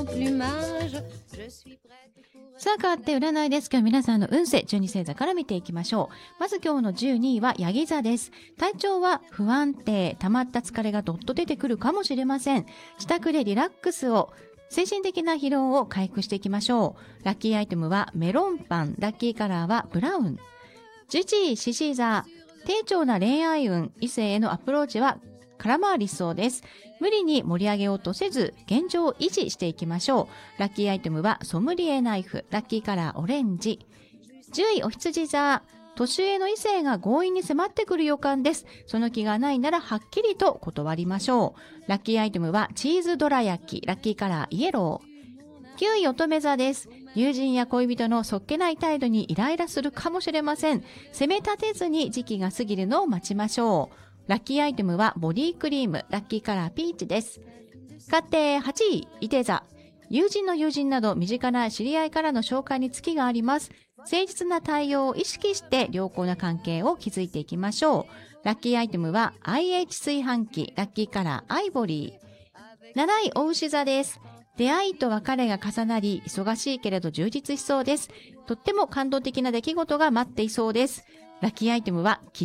さあ変わって占いです。今日皆さんの運勢12星座から見ていきましょう。まず今日の12位はヤギ座です。体調は不安定、溜まった疲れがどっと出てくるかもしれません。自宅でリラックスを、精神的な疲労を回復していきましょう。ラッキーアイテムはメロンパン、ラッキーカラーはブラウン。11位獅子座、低調な恋愛運、異性へのアプローチは空回りしそうです。無理に盛り上げようとせず、現状を維持していきましょう。ラッキーアイテムはソムリエナイフ、ラッキーカラーオレンジ。10位お羊座、年上の異性が強引に迫ってくる予感です。その気がないならはっきりと断りましょう。ラッキーアイテムはチーズどら焼き、ラッキーカラーイエロー。9位乙女座です。友人や恋人のそっけない態度にイライラするかもしれません。責め立てずに時期が過ぎるのを待ちましょう。ラッキーアイテムはボディクリーム、ラッキーカラーピーチです。勝って8位、いて座。友人の友人など身近な知り合いからの紹介に月があります。誠実な対応を意識して良好な関係を築いていきましょう。ラッキーアイテムは IH 炊飯器、ラッキーカラーアイボリー。7位、お牛座です。出会いと別れが重なり、忙しいけれど充実しそうです。とっても感動的な出来事が待っていそうです。ラッキーアイテムは